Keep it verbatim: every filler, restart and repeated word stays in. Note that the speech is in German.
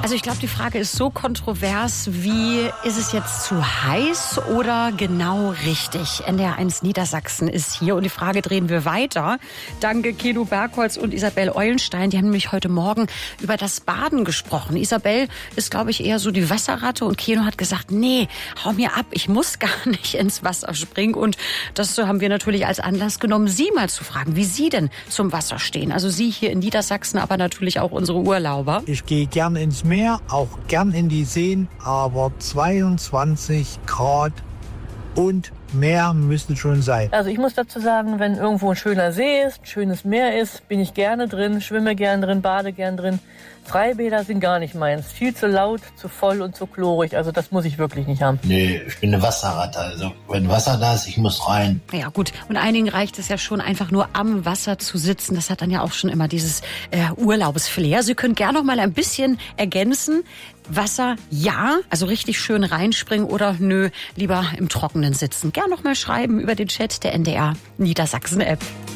Also ich glaube, die Frage ist so kontrovers wie, ist es jetzt zu heiß oder genau richtig? N D R eins Niedersachsen ist hier und die Frage drehen wir weiter. Danke Keno Bergholz und Isabel Eulenstein. Die haben nämlich heute Morgen über das Baden gesprochen. Isabel ist, glaube ich, eher so die Wasserratte und Keno hat gesagt, nee, hau mir ab, ich muss gar nicht ins Wasser springen. Und das haben wir natürlich als Anlass genommen, Sie mal zu fragen, wie Sie denn zum Wasser stehen. Also Sie hier in Niedersachsen, aber natürlich auch unsere Urlauber. Ich gehe gern ins Meer, auch gern in die Seen, aber zweiundzwanzig Grad und mehr müsste schon sein. Also ich muss dazu sagen, wenn irgendwo ein schöner See ist, ein schönes Meer ist, bin ich gerne drin, schwimme gern drin, bade gern drin. Freibäder sind gar nicht meins. Viel zu laut, zu voll und zu chlorig. Also das muss ich wirklich nicht haben. Nee, ich bin eine Wasserratte. Also wenn Wasser da ist, ich muss rein. Ja gut, und einigen reicht es ja schon, einfach nur am Wasser zu sitzen. Das hat dann ja auch schon immer dieses äh, Urlaubsflair. Sie können gerne noch mal ein bisschen ergänzen. Wasser, ja, also richtig schön reinspringen oder nö, lieber im Trockenen sitzen. Gern noch mal schreiben über den Chat der N D R Niedersachsen App.